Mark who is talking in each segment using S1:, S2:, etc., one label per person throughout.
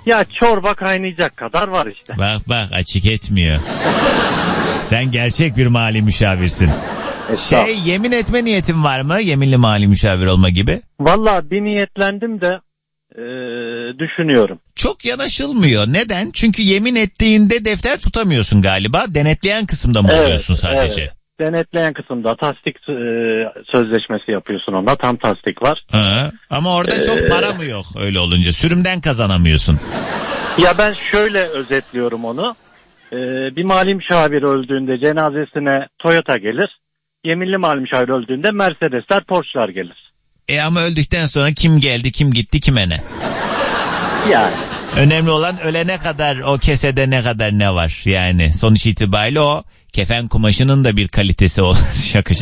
S1: Ya çorba kaynayacak kadar var işte.
S2: Bak açık etmiyor. Sen gerçek bir mali müşavirsin. Yemin etme niyetin var mı? Yeminli mali müşavir olma gibi.
S1: Vallahi bir niyetlendim de düşünüyorum.
S2: Çok yanaşılmıyor. Neden? Çünkü yemin ettiğinde defter tutamıyorsun galiba. Denetleyen kısımda mı oluyorsun sadece?
S1: Evet. Denetleyen kısımda tasdik sözleşmesi yapıyorsun onda. Tam tasdik var.
S2: Ama orada çok para mı yok öyle olunca? Sürümden kazanamıyorsun.
S1: Ya ben şöyle özetliyorum onu. Bir mali müşavir öldüğünde cenazesine Toyota gelir. Yeminli mali müşavir öldüğünde Mercedesler, Porsche'lar gelir.
S2: Ama öldükten sonra kim geldi, kim gitti, kime ne?
S1: Yani.
S2: Önemli olan ölene kadar o kesede ne kadar ne var yani. Sonuç itibariyle o kefen kumaşının da bir kalitesi o. Şaka.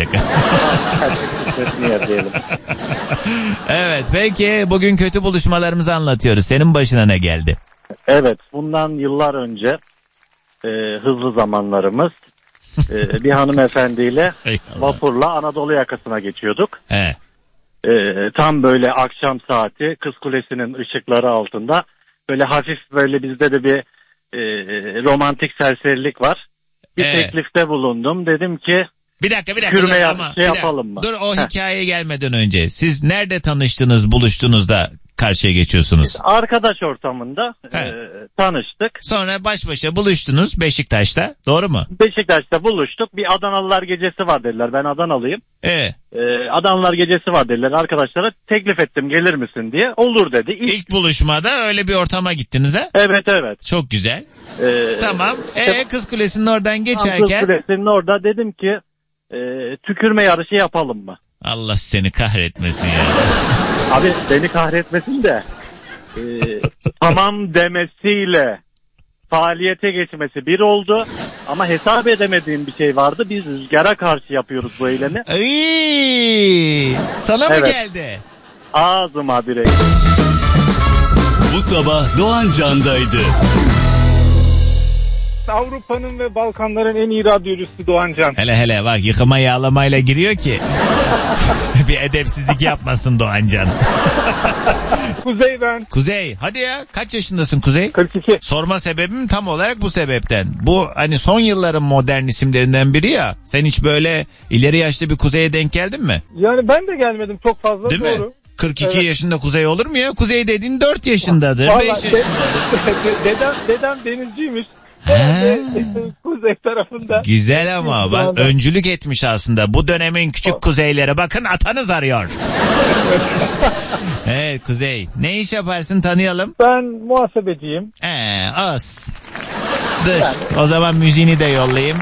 S2: Evet, peki bugün kötü buluşmalarımızı anlatıyoruz. Senin başına ne geldi?
S1: Evet, bundan yıllar önce hızlı zamanlarımız bir hanımefendiyle vapurla Anadolu yakasına geçiyorduk.
S2: He.
S1: Tam böyle akşam saati Kız Kulesi'nin ışıkları altında böyle hafif böyle bizde de bir romantik serserilik var. Bir teklifte bulundum. Dedim ki
S2: bir dakika ama
S1: yapalım mı?
S2: Dur o hikayeye gelmeden önce siz nerede tanıştınız, buluştunuz da karşıya geçiyorsunuz?
S1: Arkadaş ortamında tanıştık.
S2: Sonra baş başa buluştunuz Beşiktaş'ta, doğru mu?
S1: Beşiktaş'ta buluştuk. Bir Adanalılar gecesi var dediler. Ben Adanalıyım. Adanalılar gecesi var dediler arkadaşlara. Teklif ettim gelir misin diye. Olur dedi.
S2: İlk buluşmada öyle bir ortama gittiniz ha?
S1: Evet.
S2: Çok güzel. Tamam. Kız Kulesi'nin oradan geçerken.
S1: Kız Kulesi'nin orada dedim ki tükürme yarışı yapalım mı?
S2: Allah seni kahretmesin ya.
S1: Abi beni kahretmesin de tamam demesiyle faaliyete geçmesi bir oldu ama hesap edemediğim bir şey vardı. Biz rüzgara karşı yapıyoruz bu eylemi.
S2: Sana mı geldi?
S1: Ağzıma direkt.
S3: Bu sabah Doğan Can'daydı.
S4: Avrupa'nın ve Balkanların en iyi radyocusu Doğan Can.
S2: Hele bak yıkama yağlamayla giriyor ki bir edepsizlik yapmasın Doğan Can.
S4: Kuzey ben.
S2: Kuzey hadi ya kaç yaşındasın Kuzey?
S4: 42.
S2: Sorma sebebim tam olarak bu sebepten. Bu hani son yılların modern isimlerinden biri ya. Sen hiç böyle ileri yaşlı bir Kuzey'e denk geldin mi?
S4: Yani ben de gelmedim çok fazla.
S2: Değil
S4: doğru.
S2: Mi? 42 yaşında Kuzey olur mu ya? Kuzey dediğin 4 yaşındadır, 5 yaşındadır.
S4: Dedem denizciymiş. Kuzey tarafında.
S2: Güzel ama bak öncülük etmiş aslında. Bu dönemin küçük kuzeylere bakın atanız arıyor. Evet Kuzey. Ne iş yaparsın tanıyalım?
S4: Ben muhasebeciyim.
S2: Az. Dur yani. O zaman müziğini de yollayayım.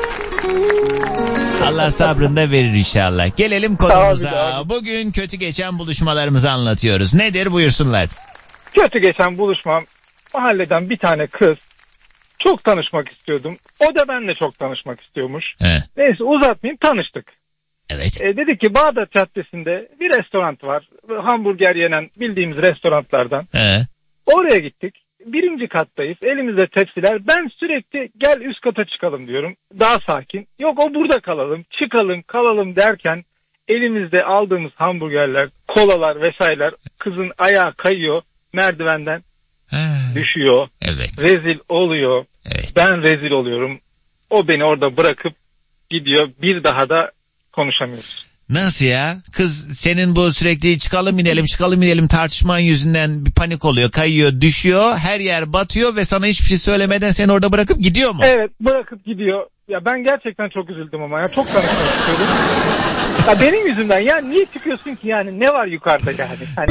S2: Allah sabrını da verir inşallah. Gelelim konumuza. Bugün kötü geçen buluşmalarımızı anlatıyoruz. Nedir buyursunlar.
S4: Kötü geçen buluşmam. Mahalleden bir tane kız. Çok tanışmak istiyordum. O da benimle çok tanışmak istiyormuş. Neyse uzatmayayım tanıştık.
S2: Evet.
S4: Dedi ki Bağdat Caddesi'nde bir restoran var. Hamburger yenen bildiğimiz restoranlardan. Oraya gittik. 1. kattayız. Elimizde tepsiler. Ben sürekli gel üst kata çıkalım diyorum. Daha sakin. Yok o burada kalalım. Çıkalım kalalım derken elimizde aldığımız hamburgerler, kolalar vesaireler kızın ayağı kayıyor merdivenden. Düşüyor.
S2: Evet.
S4: Rezil oluyor.
S2: Evet.
S4: Ben rezil oluyorum. O beni orada bırakıp gidiyor. Bir daha da konuşamıyoruz.
S2: Nasıl ya? Kız senin bu sürekli çıkalım inelim tartışman yüzünden bir panik oluyor. Kayıyor, düşüyor. Her yer batıyor ve sana hiçbir şey söylemeden seni orada bırakıp gidiyor mu?
S4: Evet, bırakıp gidiyor. Ya ben gerçekten çok üzüldüm ama ya. Çok tanışmak istiyordum. Ya benim yüzümden ya niye çıkıyorsun ki yani? Ne var yukarıda yani? Hani...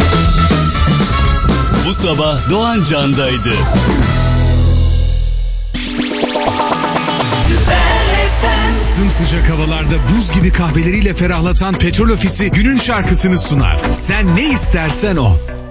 S3: Bu sabah Doğan Can'daydı.
S5: Sımsıcak havalarda buz gibi kahveleriyle ferahlatan Petrol Ofisi günün şarkısını sunar. Sen ne istersen o.